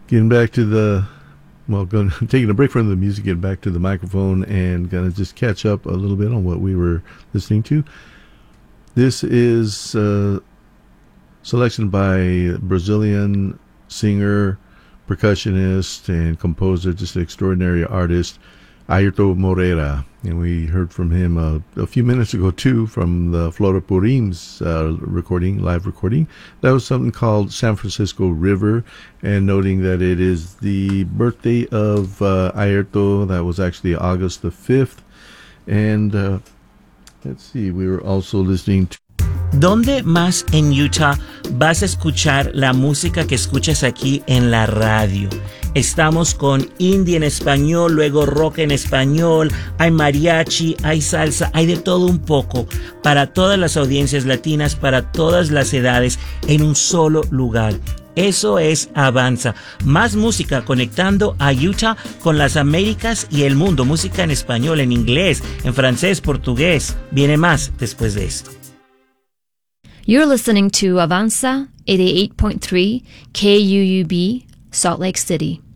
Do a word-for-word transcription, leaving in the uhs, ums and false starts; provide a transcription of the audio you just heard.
getting back to the, well, going, taking a break from the music, getting back to the microphone, and going to just catch up a little bit on what we were listening to. This is a selection by Brazilian singer, percussionist, and composer, just an extraordinary artist, Airton Moreira. And we heard from him uh, a few minutes ago, too, from the Flora Purim's uh, recording, live recording. That was something called San Francisco River, and noting that it is the birthday of uh, Airton. That was actually August the fifth. And uh, let's see, we were also listening to... ¿Dónde más en Utah vas a escuchar la música que escuchas aquí en la radio? Estamos con indie en español, luego rock en español, hay mariachi, hay salsa, hay de todo un poco para todas las audiencias latinas, para todas las edades, en un solo lugar. Eso es Avanza. Más música conectando a Utah con las Américas y el mundo. Música en español, en inglés, en francés, portugués. Viene más después de esto. You're listening to Avanza eighty-eight point three K U U B, Salt Lake City.